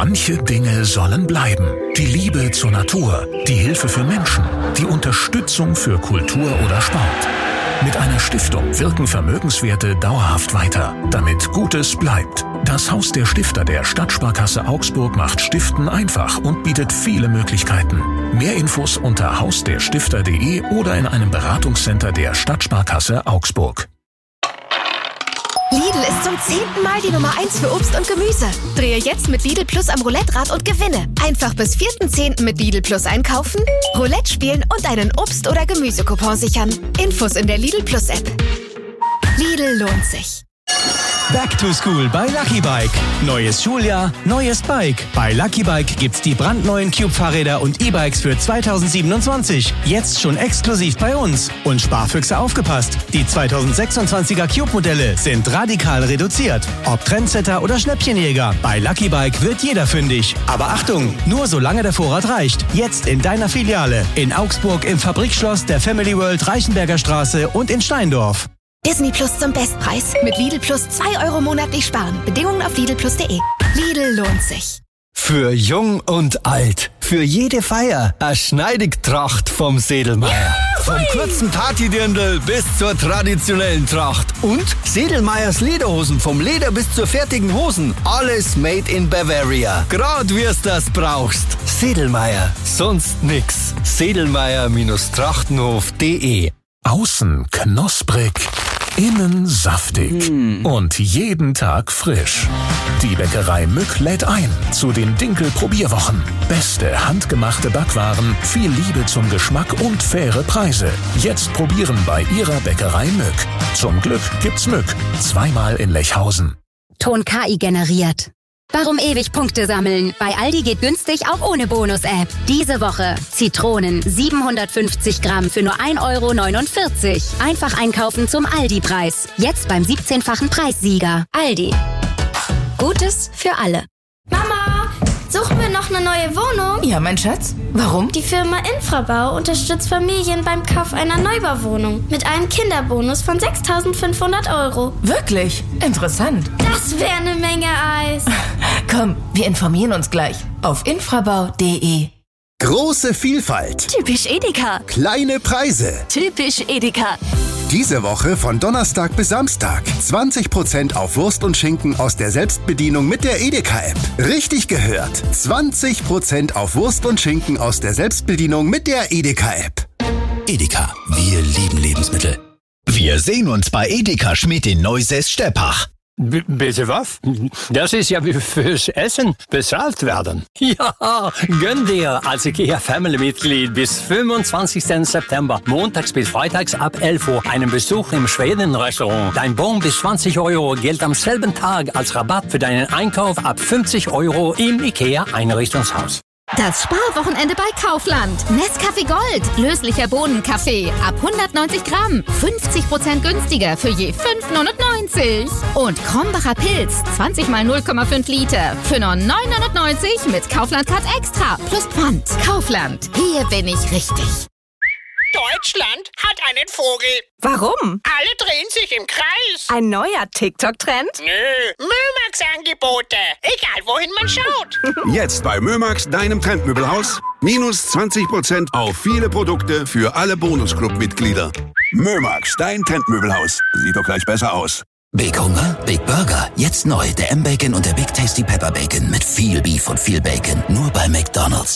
Manche Dinge sollen bleiben. Die Liebe zur Natur, die Hilfe für Menschen, die Unterstützung für Kultur oder Sport. Mit einer Stiftung wirken Vermögenswerte dauerhaft weiter, damit Gutes bleibt. Das Haus der Stifter der Stadtsparkasse Augsburg macht Stiften einfach und bietet viele Möglichkeiten. Mehr Infos unter hausderstifter.de oder in einem Beratungscenter der Stadtsparkasse Augsburg. Lidl ist zum 10. Mal die Nummer 1 für Obst und Gemüse. Drehe jetzt mit Lidl Plus am Roulette-Rad und gewinne. Einfach bis 4.10. mit Lidl Plus einkaufen, Roulette spielen und einen Obst- oder Gemüsecoupon sichern. Infos in der Lidl Plus App. Lidl lohnt sich. Back to School bei Lucky Bike. Neues Schuljahr, neues Bike. Bei Lucky Bike gibt's die brandneuen Cube-Fahrräder und E-Bikes für 2027. Jetzt schon exklusiv bei uns. Und Sparfüchse aufgepasst. Die 2026er Cube-Modelle sind radikal reduziert. Ob Trendsetter oder Schnäppchenjäger. Bei Lucky Bike wird jeder fündig. Aber Achtung, nur solange der Vorrat reicht. Jetzt in deiner Filiale. In Augsburg im Fabrikschloss der Family World Reichenberger Straße und in Steindorf. Disney Plus zum Bestpreis. Mit Lidl Plus 2 € monatlich sparen. Bedingungen auf lidlplus.de. Lidl lohnt sich. Für jung und alt. Für jede Feier. Eine Schneidigtracht vom Sedelmeier. Vom kurzen Partydirndl bis zur traditionellen Tracht. Und Sedelmeiers Lederhosen. Vom Leder bis zur fertigen Hosen. Alles made in Bavaria. Grad wie's das brauchst. Sedelmeier. Sonst nix. Sedelmeier-trachtenhof.de. Außen knusprig, innen saftig und jeden Tag frisch. Die Bäckerei Mück lädt ein zu den Dinkel-Probierwochen. Beste handgemachte Backwaren, viel Liebe zum Geschmack und faire Preise. Jetzt probieren bei Ihrer Bäckerei Mück. Zum Glück gibt's Mück. 2-mal in Lechhausen. Ton KI generiert. Warum ewig Punkte sammeln? Bei Aldi geht günstig auch ohne Bonus-App. Diese Woche Zitronen 750 Gramm für nur 1,49 €. Einfach einkaufen zum Aldi-Preis. Jetzt beim 17-fachen Preissieger. Aldi. Gutes für alle. Mama, suchen wir noch eine neue Wohnung? Ja, mein Schatz. Warum? Die Firma Infrabau unterstützt Familien beim Kauf einer Neubauwohnung mit einem Kinderbonus von 6.500 €. Wirklich? Interessant. Das wäre eine Menge Eis. Komm, wir informieren uns gleich auf infrabau.de. Große Vielfalt. Typisch Edeka. Kleine Preise. Typisch Edeka. Diese Woche von Donnerstag bis Samstag. 20% auf Wurst und Schinken aus der Selbstbedienung mit der Edeka-App. Richtig gehört. 20% auf Wurst und Schinken aus der Selbstbedienung mit der Edeka-App. Edeka, wir lieben Lebensmittel. Wir sehen uns bei Edeka Schmidt in Neusäß-Steppach. Bitte was? Das ist ja wie fürs Essen bezahlt werden. Ja, gönn dir als IKEA-Family-Mitglied bis 25. September, montags bis freitags ab 11 Uhr, einen Besuch im Schweden-Restaurant. Dein Bon bis 20 € gilt am selben Tag als Rabatt für deinen Einkauf ab 50 € im IKEA-Einrichtungshaus. Das Sparwochenende bei Kaufland. Nescafé Gold. Löslicher Bohnenkaffee. Ab 190 Gramm. 50% günstiger für je 5,99 €. Und Krombacher Pilz. 20 mal 0,5 Liter. Für nur 9,99 € mit Kaufland-Card Extra. Plus Pfand. Kaufland. Hier bin ich richtig. Deutschland hat einen Vogel. Warum? Alle drehen sich im Kreis. Ein neuer TikTok-Trend? Nö, Mömax-Angebote. Egal, wohin man schaut. Jetzt bei Mömax, deinem Trendmöbelhaus. Minus 20% auf viele Produkte für alle Bonusclub-Mitglieder. Mömax, dein Trendmöbelhaus. Sieht doch gleich besser aus. Big Hunger, Big Burger. Jetzt neu, der M-Bacon und der Big Tasty Pepper Bacon. Mit viel Beef und viel Bacon. Nur bei McDonald's.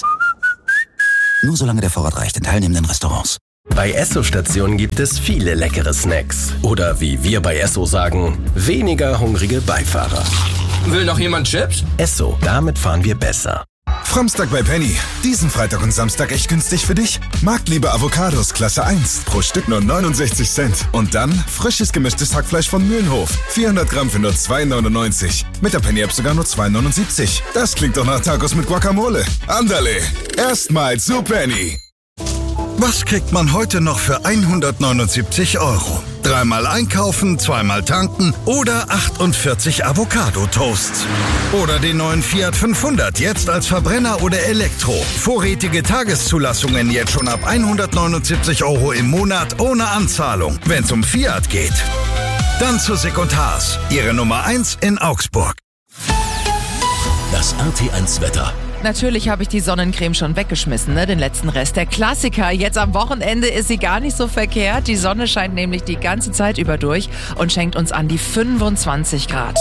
Nur solange der Vorrat reicht in teilnehmenden Restaurants. Bei Esso-Stationen gibt es viele leckere Snacks. Oder wie wir bei Esso sagen, weniger hungrige Beifahrer. Will noch jemand Chips? Esso, damit fahren wir besser. Framstag bei Penny. Diesen Freitag und Samstag echt günstig für dich. Marktliebe Avocados Klasse 1. Pro Stück nur 69 Cent. Und dann frisches gemischtes Hackfleisch von Mühlenhof. 400 Gramm für nur 2,99. Mit der Penny-App sogar nur 2,79. Das klingt doch nach Tacos mit Guacamole. Andale. Erstmal zu Penny. Was kriegt man heute noch für 179 €? 3-mal einkaufen, 2-mal tanken oder 48 Avocado-Toasts. Oder den neuen Fiat 500, jetzt als Verbrenner oder Elektro. Vorrätige Tageszulassungen jetzt schon ab 179 € im Monat ohne Anzahlung. Wenn's um Fiat geht. Dann zu Sick & Haas, Ihre Nummer 1 in Augsburg. Das Das RT1 Wetter. Natürlich habe ich die Sonnencreme schon weggeschmissen, ne? Den letzten Rest. Der Klassiker. Jetzt am Wochenende ist sie gar nicht so verkehrt. Die Sonne scheint nämlich die ganze Zeit über durch und schenkt uns an die 25 Grad.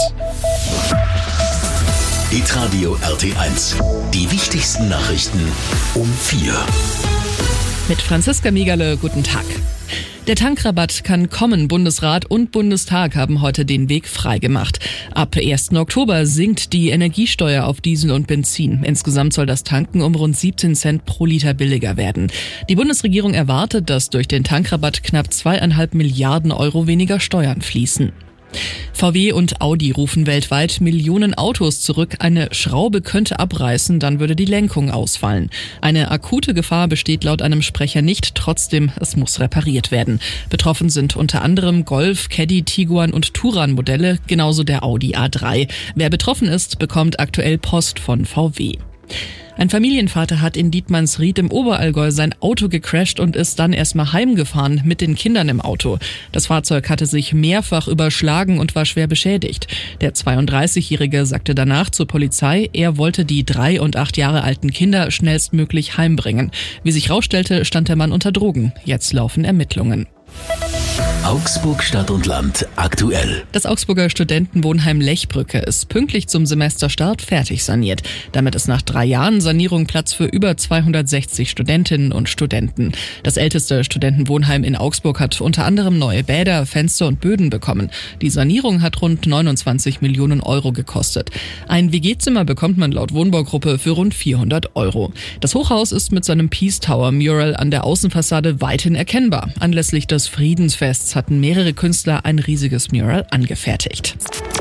Hitradio RT1. Die wichtigsten Nachrichten um 4. Mit Franziska Miegerle, guten Tag. Der Tankrabatt kann kommen. Bundesrat und Bundestag haben heute den Weg freigemacht. Ab 1. Oktober sinkt die Energiesteuer auf Diesel und Benzin. Insgesamt soll das Tanken um rund 17 Cent pro Liter billiger werden. Die Bundesregierung erwartet, dass durch den Tankrabatt knapp 2,5 Milliarden Euro weniger Steuern fließen. VW und Audi rufen weltweit Millionen Autos zurück. Eine Schraube könnte abreißen, dann würde die Lenkung ausfallen. Eine akute Gefahr besteht laut einem Sprecher nicht, trotzdem, es muss repariert werden. Betroffen sind unter anderem Golf, Caddy, Tiguan und Touran Modelle, genauso der Audi A3. Wer betroffen ist, bekommt aktuell Post von VW. Ein Familienvater hat in Dietmannsried im Oberallgäu sein Auto gecrasht und ist dann erstmal heimgefahren mit den Kindern im Auto. Das Fahrzeug hatte sich mehrfach überschlagen und war schwer beschädigt. Der 32-Jährige sagte danach zur Polizei, er wollte die 3 und 8 Jahre alten Kinder schnellstmöglich heimbringen. Wie sich rausstellte, stand der Mann unter Drogen. Jetzt laufen Ermittlungen. Augsburg Stadt und Land aktuell. Das Augsburger Studentenwohnheim Lechbrücke ist pünktlich zum Semesterstart fertig saniert. Damit ist nach 3 Jahren Sanierung Platz für über 260 Studentinnen und Studenten. Das älteste Studentenwohnheim in Augsburg hat unter anderem neue Bäder, Fenster und Böden bekommen. Die Sanierung hat rund 29 Millionen Euro gekostet. Ein WG-Zimmer bekommt man laut Wohnbaugruppe für rund 400 Euro. Das Hochhaus ist mit seinem Peace Tower Mural an der Außenfassade weithin erkennbar. Anlässlich des Friedensfests hatten mehrere Künstler ein riesiges Mural angefertigt.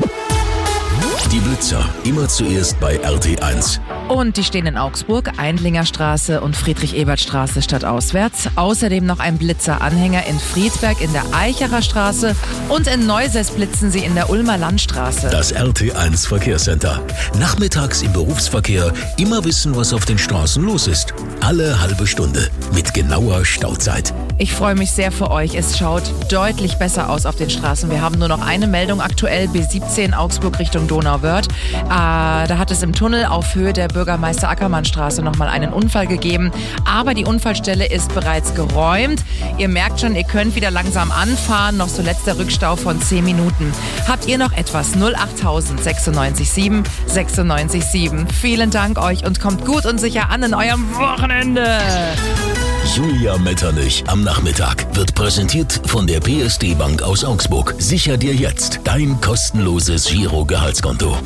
Die Blitzer, immer zuerst bei RT1. Und die stehen in Augsburg, Eindlinger Straße und Friedrich-Ebert-Straße stadtauswärts. Außerdem noch ein Blitzer-Anhänger in Friedberg in der Eichacher Straße und in Neusäß blitzen sie in der Ulmer Landstraße. Das RT1 Verkehrscenter. Nachmittags im Berufsverkehr immer wissen, was auf den Straßen los ist. Alle halbe Stunde mit genauer Stauzeit. Ich freue mich sehr für euch. Es schaut deutlich besser aus auf den Straßen. Wir haben nur noch eine Meldung aktuell, B17 Augsburg Richtung Donauwörth. Da hat es im Tunnel auf Höhe der Bürgermeister-Ackermann-Straße nochmal einen Unfall gegeben. Aber die Unfallstelle ist bereits geräumt. Ihr merkt schon, ihr könnt wieder langsam anfahren. Noch so letzter Rückstau von 10 Minuten. Habt ihr noch etwas? 08000 96 7 96 7. Vielen Dank euch und kommt gut und sicher an in eurem Wochenende. Julia Metternich am Nachmittag wird präsentiert von der PSD Bank aus Augsburg. Sicher dir jetzt dein kostenloses Giro-Gehaltskonto.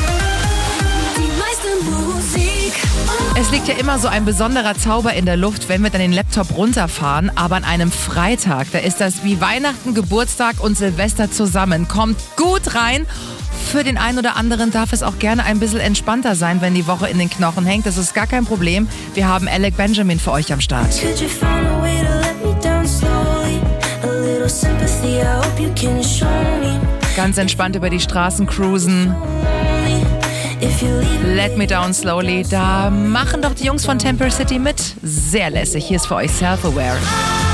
Es liegt ja immer so ein besonderer Zauber in der Luft, wenn wir dann den Laptop runterfahren. Aber an einem Freitag, da ist das wie Weihnachten, Geburtstag und Silvester zusammen. Kommt gut rein. Für den einen oder anderen darf es auch gerne ein bisschen entspannter sein, wenn die Woche in den Knochen hängt. Das ist gar kein Problem. Wir haben Alec Benjamin für euch am Start. Ganz entspannt über die Straßen cruisen. Let Me Down Slowly. Da machen doch die Jungs von Temper City mit. Sehr lässig. Hier ist für euch Self-Aware.